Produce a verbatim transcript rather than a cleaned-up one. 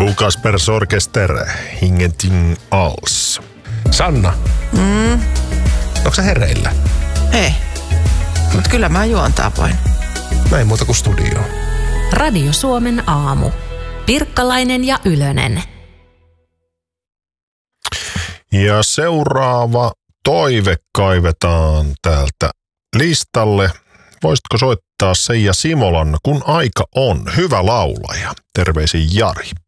Lukas Pers Orkester, Ingenting alls. Sanna, Mm. onko sä hereillä? Ei, mutta kyllä mä juontaa voin. Näin muuta kuin studioon. Radio Suomen aamu. Pirkkalainen ja Ylönen. Ja seuraava toive kaivetaan täältä listalle. Voisitko soittaa Seija Simolan, kun aika on? Hyvä laulaja. Terveisin Jari.